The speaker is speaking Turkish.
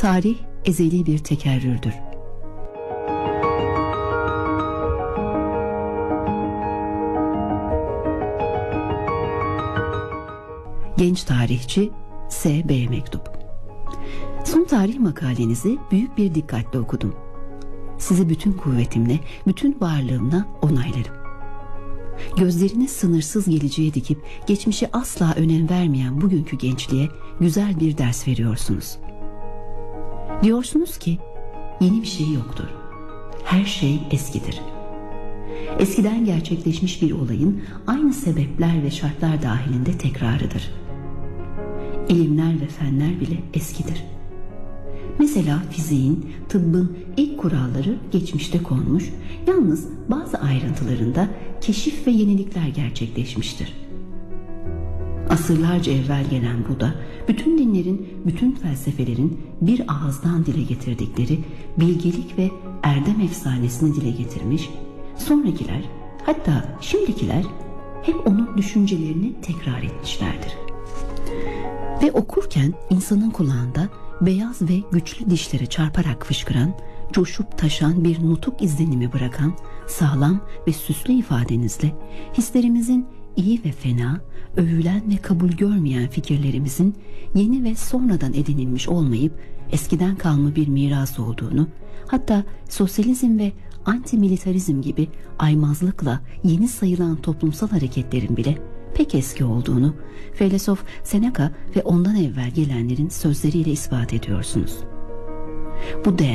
Tarih ezeli bir tekerrürdür. Genç tarihçi S.B. Mektup. Son tarih makalenizi büyük bir dikkatle okudum. Sizi bütün kuvvetimle, bütün varlığımla onaylarım. Gözlerini sınırsız geleceğe dikip geçmişe asla önem vermeyen bugünkü gençliğe güzel bir ders veriyorsunuz. Diyorsunuz ki yeni bir şey yoktur. Her şey eskidir. Eskiden gerçekleşmiş bir olayın aynı sebepler ve şartlar dahilinde tekrarıdır. İlimler ve fenler bile eskidir. Mesela fiziğin, tıbbın ilk kuralları geçmişte konmuş, yalnız bazı ayrıntılarında keşif ve yenilikler gerçekleşmiştir. Asırlarca evvel gelen Buda, bütün dinlerin, bütün felsefelerin bir ağızdan dile getirdikleri bilgelik ve erdem efsanesini dile getirmiş, sonrakiler, hatta şimdikiler hep onun düşüncelerini tekrar etmişlerdir. Ve okurken insanın kulağında beyaz ve güçlü dişlere çarparak fışkıran, coşup taşan bir nutuk izlenimi bırakan sağlam ve süslü ifadenizle hislerimizin iyi ve fena, övülen ve kabul görmeyen fikirlerimizin yeni ve sonradan edinilmiş olmayıp eskiden kalma bir miras olduğunu, hatta sosyalizm ve antimilitarizm gibi aymazlıkla yeni sayılan toplumsal hareketlerin bile pek eski olduğunu filozof Seneca ve ondan evvel gelenlerin sözleriyle ispat ediyorsunuz. Bu değer